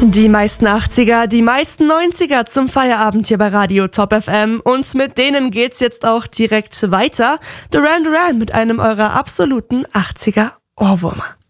Die meisten 80er, die meisten 90er zum Feierabend hier bei Radio Top FM. Und mit denen geht's jetzt auch direkt weiter. Duran Duran mit einem eurer absoluten 80er Ohrwürmer.